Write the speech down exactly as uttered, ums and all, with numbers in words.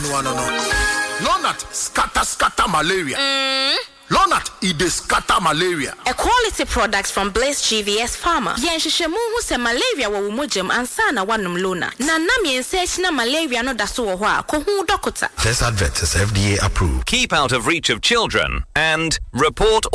no no no. Lonat scatter scatter malaria. Mm. Lonat it dey scatter malaria. A quality product from Blaze G V S Pharma. Yen hwehwemu hu se malaria wo womogem ansa na wanom Lona. Na nam yen se na malaria no da so wo ho a ko hu dokota. This advert is F D A approved. Keep out of reach of children and report